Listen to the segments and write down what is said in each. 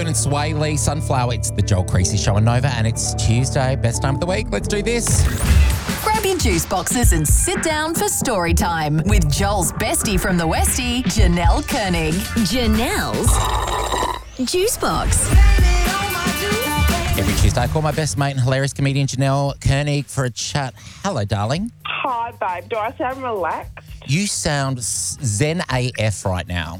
Boone and Sway Lee, Sunflower. It's the Joel Creasy Show on Nova, and it's Tuesday, best time of the week. Let's do this. Grab your juice boxes and sit down for story time with Joel's bestie from the Westie, Janelle Koenig. Janelle's Juice Box. Every Tuesday, I call my best mate and hilarious comedian Janelle Koenig for a chat. Hello, darling. Hi, babe. Do I sound relaxed? You sound zen AF right now.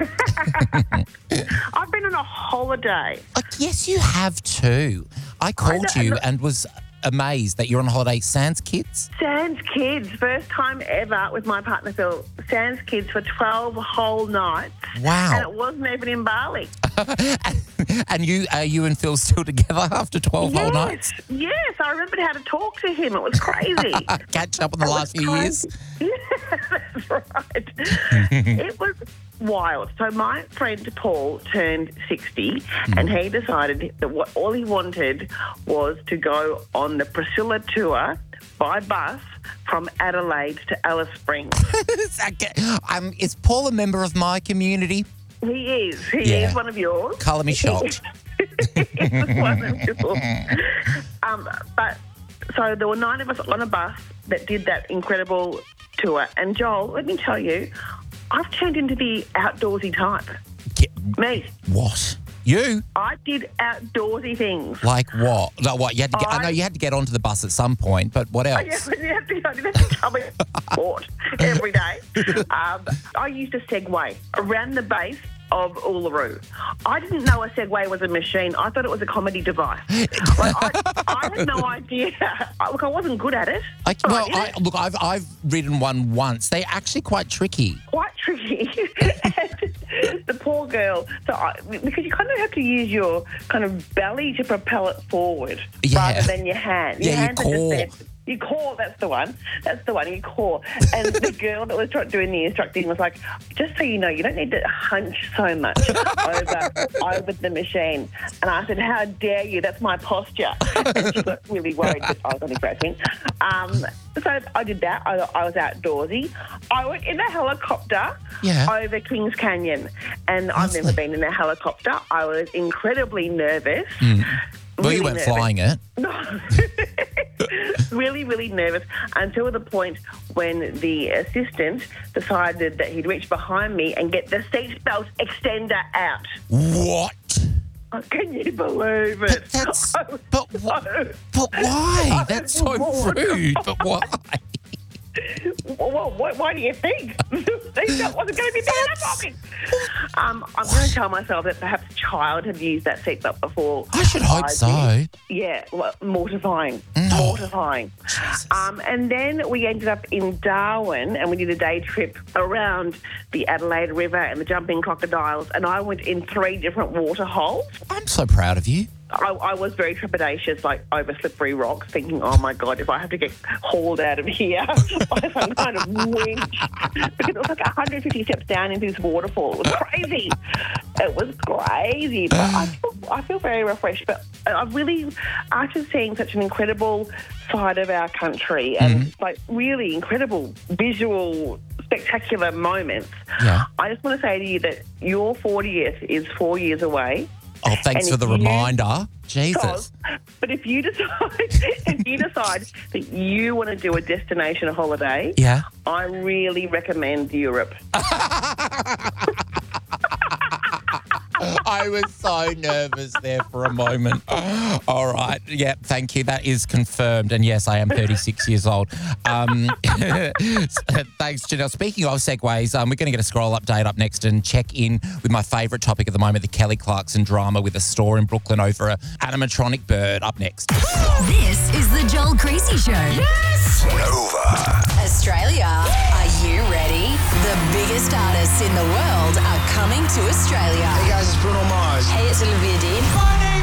I've been on a holiday. Yes, you have too. I called you and was amazed that you're on holiday. Sans kids? Sans kids. First time ever with my partner Phil. Sans kids for 12 whole nights. Wow. And it wasn't even in Bali. And are you and Phil still together after 12 whole nights? Yes, I remembered how to talk to him. It was crazy. Catch up on the last few years? Yeah, that's right. It was wild. So my friend Paul turned 60 and he decided that all he wanted was to go on the Priscilla tour by bus from Adelaide to Alice Springs. Is Paul a member of my community? He is. He is one of yours. Colour me shocked. He is one of yours. But so there were 9 of us on a bus that did that incredible tour. And Joel, let me tell you, I've turned into the outdoorsy type. Me. What? You? I did outdoorsy things. Like what? Like what? You had to get, I know you had to get onto the bus at some point, but what else? I didn't have to come and sport every day. I used a Segway around the base of Uluru. I didn't know a Segway was a machine. I thought it was a comedy device. I had no idea. Look, I wasn't good at it. I've ridden one once. They're actually quite tricky. Quite tricky. And the poor girl. Because you kind of have to use your kind of belly to propel it forward rather than your hand. Your core. You core, that's the one. You core. And the girl that was doing the instructing was like, just so you know, you don't need to hunch so much over the machine. And I said, how dare you? That's my posture. And she got really worried that I was only crashing. So I did that. I was outdoorsy. I went in a helicopter over Kings Canyon. And I've never been in a helicopter. I was incredibly nervous. Well, you weren't flying it. No. Really, really nervous until the point when the assistant decided that he'd reach behind me and get the seatbelt extender out. What? Oh, can you believe it? But why? That's so rude. But why? Well, why do you think? That wasn't going to be bad enough for me. I'm going to tell myself that perhaps a child had used that seatbelt before. I should hope so. Yeah, mortifying. Mortifying. And then we ended up in Darwin and we did a day trip around the Adelaide River and the jumping crocodiles, and I went in 3 different water holes. I'm so proud of you. I was very trepidatious, like over slippery rocks, thinking, oh my God, if I have to get hauled out of here by some kind of winch. Because it was like 150 steps down into this waterfall. It was crazy. But I feel very refreshed. But after seeing such an incredible side of our country and like really incredible visual, spectacular moments, I just want to say to you that your 40th is 4 years away. Oh, thanks for the reminder. Jesus. But if you decide that you want to do a destination holiday, I really recommend Europe. I was so nervous there for a moment. All right. Yeah, thank you. That is confirmed. And yes, I am 36 years old. Thanks, Janelle. Speaking of segues, we're going to get a scroll update up next and check in with my favourite topic at the moment, the Kelly Clarkson drama with a store in Brooklyn over an animatronic bird. Up next. This is the Joel Creasy Show. Yes! Nova. Australia, are you ready? The biggest artists in the world are coming to Australia. Hey guys, it's Bruno Mars. Hey, it's Olivia Dean.